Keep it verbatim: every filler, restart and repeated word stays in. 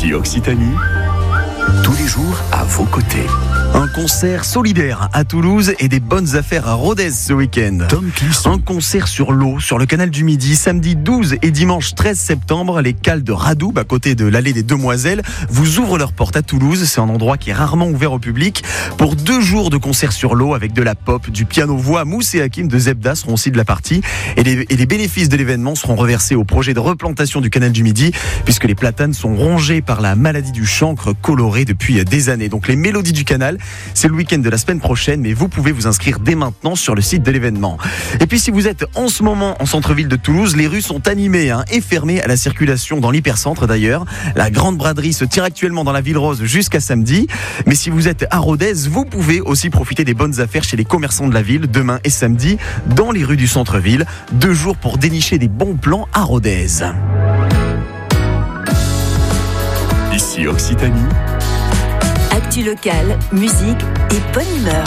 Ici Occitanie, tous les jours à vos côtés. Un concert solidaire à Toulouse et des bonnes affaires à Rodez ce week-end. Tom Clisson. Un concert sur l'eau, sur le canal du Midi, samedi douze et dimanche treize septembre. Les cales de Radoub, à côté de l'allée des Demoiselles, vous ouvrent leurs portes à Toulouse. C'est un endroit qui est rarement ouvert au public. Pour deux jours de concert sur l'eau avec de la pop, du piano-voix, Mousse et Hakim de Zebda seront aussi de la partie. Et les, et les bénéfices de l'événement seront reversés au projet de replantation du canal du Midi, puisque les platanes sont rongés par la maladie du chancre coloré depuis des années. Donc les mélodies du canal, c'est le week-end de la semaine prochaine, mais vous pouvez vous inscrire dès maintenant sur le site de l'événement. Et puis si vous êtes en ce moment en centre-ville de Toulouse, les rues sont animées hein, et fermées à la circulation dans l'hypercentre d'ailleurs. La grande braderie se tire actuellement dans la ville rose jusqu'à samedi. Mais si vous êtes à Rodez, vous pouvez aussi profiter des bonnes affaires chez les commerçants de la ville demain et samedi dans les rues du centre-ville. Deux jours pour dénicher des bons plans à Rodez. Ici Occitanie, Actu locale, musique et bonne humeur.